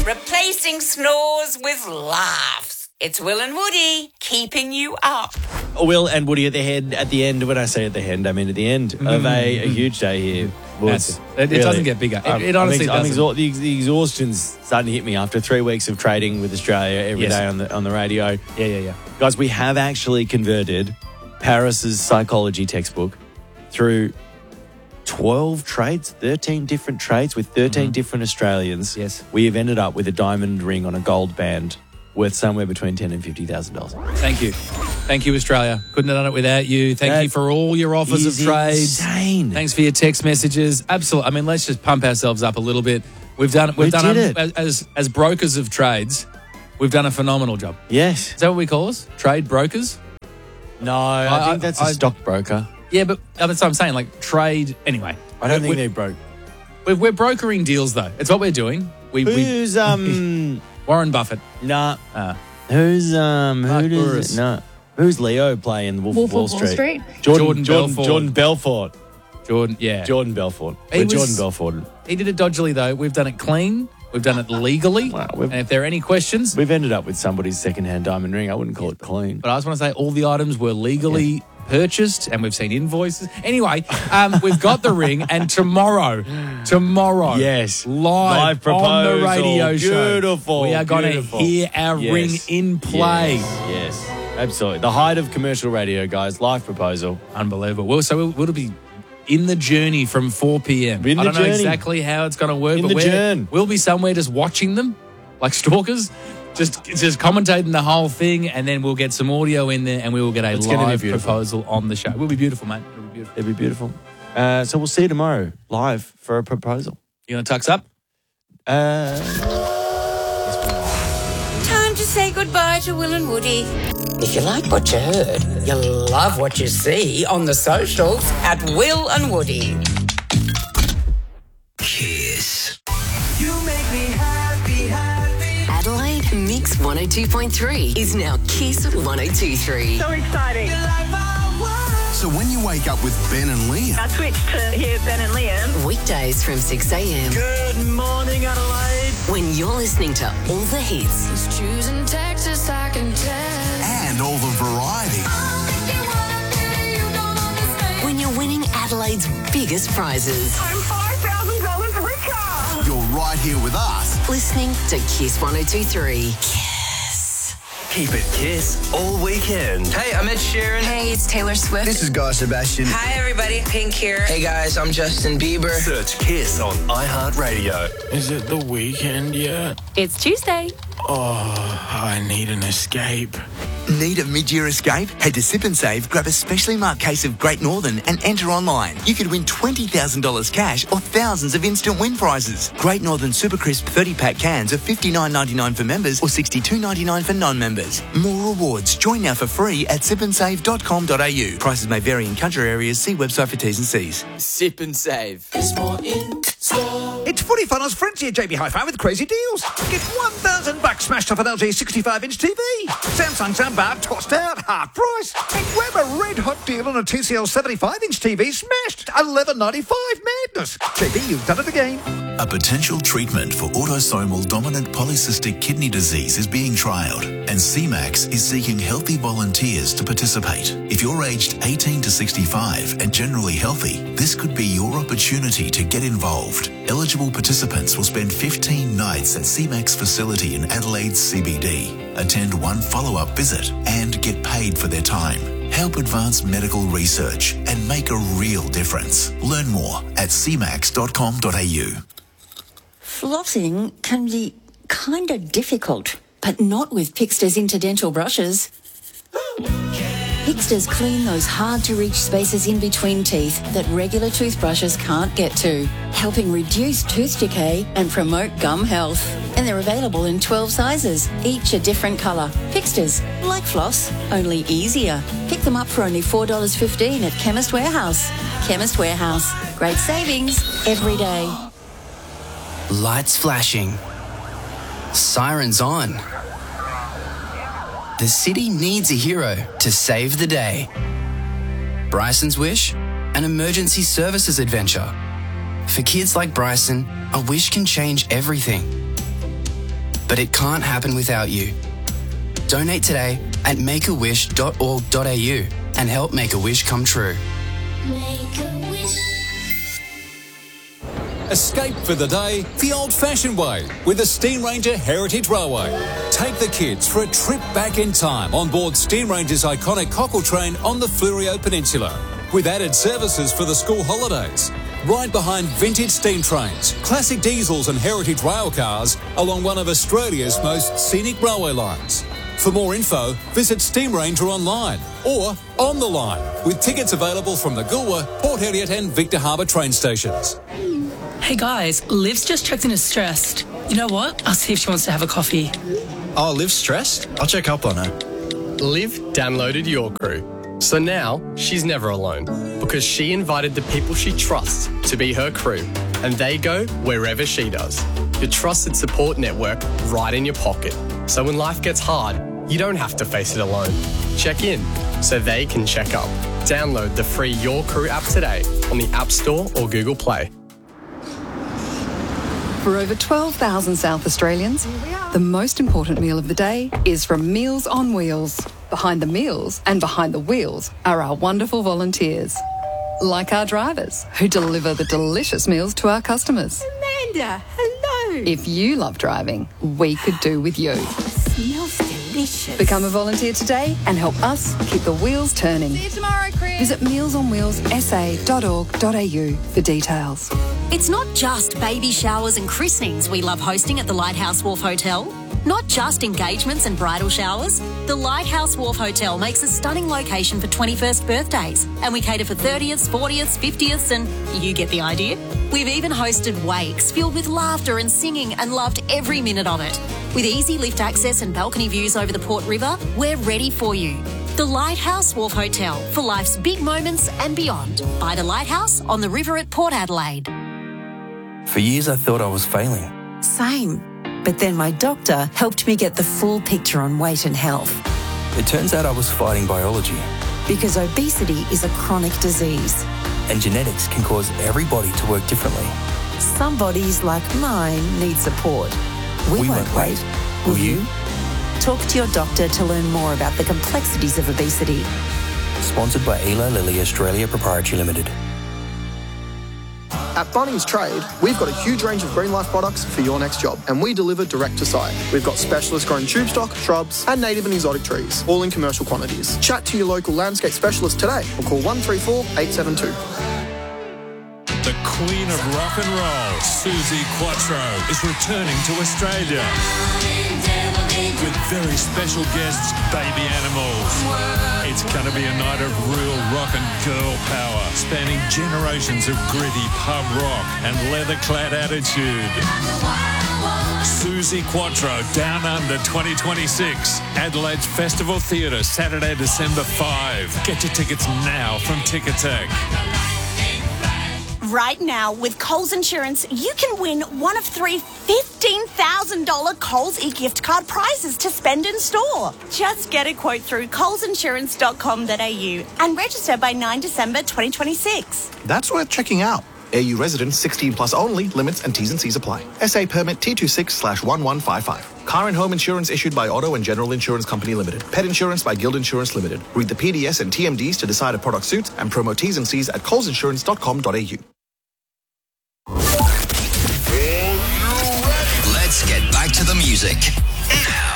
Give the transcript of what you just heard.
Replacing snores with laughs. It's Will and Woody keeping you up. Will and Woody at the end. When I say at the end, I mean at the end of a huge day here. It doesn't get bigger. It honestly doesn't. The exhaustion's starting to hit me after 3 weeks of trading with Australia every day on the radio. Yeah. Guys, we have actually converted Paris's psychology textbook through 12 trades, 13 different trades with 13 different Australians. Yes. We have ended up with a diamond ring on a gold band worth somewhere between $10,000 and $50,000. Thank you. Thank you, Australia. Couldn't have done it without you. Thank you for all your offers of trades. Insane. Thanks for your text messages. Absolutely. I mean, let's just pump ourselves up a little bit. We've done it. As brokers of trades, we've done a phenomenal job. Yes. Is that what we call us? Trade brokers? No, I think that's a stockbroker. Yeah, but that's what I'm saying. Like trade. Anyway, I don't think they broke. We're brokering deals, though. It's what we're doing. Who's Warren Buffett? Nah. Who's Burris. No. Who's Leo playing Wolf of Wall Street? Jordan Belfort. Jordan Belfort. Jordan Belfort. Jordan Belfort. He did it dodgily, though. We've done it clean. We've done it legally. Wow, and if there are any questions... We've ended up with somebody's second-hand diamond ring. I wouldn't call it clean. But I just want to say all the items were legally purchased, and we've seen invoices. Anyway, we've got the ring, and tomorrow, yes, live proposal on the radio show, beautiful, we are going to hear our ring in play. Yes, absolutely. The height of commercial radio, guys. Live proposal, unbelievable. So we'll be in the journey from 4 p.m. I don't know exactly how it's going to work, but we'll be somewhere just watching them like stalkers. Just commentating the whole thing, and then we'll get some audio in there, and we will get a live proposal on the show. It will be beautiful, mate. It'll be beautiful. So we'll see you tomorrow live for a proposal. You going to tux up? Time to say goodbye to Will and Woody. If you like what you heard, you'll love what you see on the socials at Will and Woody. Kiss. You make me happy. Adelaide Mix 102.3 is now Kiss 102.3. So exciting. So when you wake up with Ben and Liam... I switched to hear Ben and Liam. Weekdays from 6 a.m. Good morning, Adelaide. When you're listening to all the hits. Choosing Texas, I can tell. And all the variety. When you're winning Adelaide's biggest prizes. I'm $5,000 richer. You're right here with us. Listening to Kiss 102.3. Kiss. Keep it Kiss all weekend. Hey, I'm Ed Sheeran. Hey, it's Taylor Swift. This is Guy Sebastian. Hi, everybody. Pink here. Hey, guys, I'm Justin Bieber. Search Kiss on iHeartRadio. Is it the weekend yet? It's Tuesday. Oh, I need an escape. Need a mid-year escape? Head to Sip and Save, grab a specially marked case of Great Northern and enter online. You could win $20,000 cash or thousands of instant win prizes. Great Northern Super Crisp 30-pack cans are $59.99 for members or $62.99 for non-members. More rewards. Join now for free at sipandsave.com.au. Prices may vary in country areas. See website for T's and C's. Sip and Save. It's Footy Funnels Frenzy at JB Hi-Fi with crazy deals. Get $1,000 smashed off an LG 65-inch TV. Samsung soundbar tossed out, half price. And grab a red-hot deal on a TCL 75-inch TV smashed. $11.95 madness. JB, you've done it again. A potential treatment for autosomal dominant polycystic kidney disease is being trialled, and CMAX is seeking healthy volunteers to participate. If you're aged 18 to 65 and generally healthy, this could be your opportunity to get involved. Eligible participants will spend 15 nights at CMAX facility in Adelaide's CBD, attend one follow-up visit, and get paid for their time. Help advance medical research and make a real difference. Learn more at cmax.com.au. Flossing can be kind of difficult, but not with Pixter's Interdental brushes. Pixter's clean those hard-to-reach spaces in between teeth that regular toothbrushes can't get to, helping reduce tooth decay and promote gum health. And they're available in 12 sizes, each a different colour. Pixter's, like floss, only easier. Pick them up for only $4.15 at Chemist Warehouse. Chemist Warehouse. Great savings every day. Lights flashing. Sirens on. The city needs a hero to save the day. Bryson's Wish, an emergency services adventure. For kids like Bryson, a wish can change everything. but it can't happen without you. Donate today at makeawish.org.au and help make a wish come true. Escape for the day the old-fashioned way with the Steam Ranger Heritage Railway. Take the kids for a trip back in time on board Steam Ranger's iconic cockle train on the Fleurieu Peninsula, with added services for the school holidays. Ride behind vintage steam trains, classic diesels and heritage rail cars along one of Australia's most scenic railway lines. For more info, visit Steam Ranger online or on the line, with tickets available from the Goolwa, Port Elliot and Victor Harbour train stations. Hey guys, Liv's just checked in as stressed. You know what? I'll see if she wants to have a coffee. Oh, Liv's stressed? I'll check up on her. Liv downloaded Your Crew. So now she's never alone because she invited the people she trusts to be her crew, and they go wherever she does. Your trusted support network right in your pocket. So when life gets hard, you don't have to face it alone. Check in so they can check up. Download the free Your Crew app today on the App Store or Google Play. For over 12,000 South Australians, the most important meal of the day is from Meals on Wheels. Behind the meals and behind the wheels are our wonderful volunteers, like our drivers who deliver the delicious meals to our customers. Amanda, hello. If you love driving, we could do with you. Smells delicious. Become a volunteer today and help us keep the wheels turning. See you tomorrow, Chris. Visit mealsonwheelsa.org.au for details. It's not just baby showers and christenings we love hosting at the Lighthouse Wharf Hotel. Not just engagements and bridal showers. The Lighthouse Wharf Hotel makes a stunning location for 21st birthdays, and we cater for 30th, 40th, 50th, and you get the idea. We've even hosted wakes filled with laughter and singing and loved every minute of it. With easy lift access and balcony views over the Port River, we're ready for you. The Lighthouse Wharf Hotel, for life's big moments and beyond. By the Lighthouse on the river at Port Adelaide. For years I thought I was failing. Same. But then my doctor helped me get the full picture on weight and health. It turns out I was fighting biology. Because obesity is a chronic disease. And genetics can cause every body to work differently. Some bodies, like mine, need support. We won't wait. Will you? Talk to your doctor to learn more about the complexities of obesity. Sponsored by Eli Lilly Australia Proprietary Limited. At Bunnings Trade, we've got a huge range of Green Life products for your next job, and we deliver direct to site. We've got specialist grown tube stock, shrubs, and native and exotic trees, all in commercial quantities. Chat to your local landscape specialist today or call 134 872. The Queen of Rock and Roll, Suzi Quatro, is returning to Australia with very special guests, Baby Animals. It's going to be a night of real rock and girl power, spanning generations of gritty pub rock and leather-clad attitude. Suzi Quatro, Down Under 2026, Adelaide's Festival Theatre, Saturday, December 5. Get your tickets now from Ticketek. Right now, with Coles Insurance, you can win one of 3 $15,000 Coles e-gift card prizes to spend in store. Just get a quote through colesinsurance.com.au and register by 9 December 2026. That's worth checking out. AU residents 16 plus only. Limits and T's and C's apply. SA permit T26/1155. Car and home insurance issued by Auto and General Insurance Company Limited. Pet insurance by Guild Insurance Limited. Read the PDS and TMDs to decide if product suits and promo T's and C's at colesinsurance.com.au. Let's get back to the music.